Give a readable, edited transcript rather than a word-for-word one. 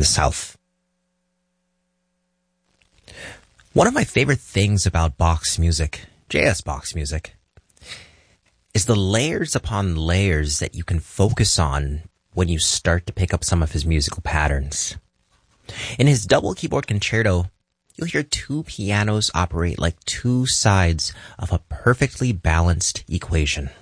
the South. One of my favorite things about box music, JS box music, is the layers upon layers that you can focus on when you start to pick up some of his musical patterns. In his double keyboard concerto, you'll hear two pianos operate like two sides of a perfectly balanced equation.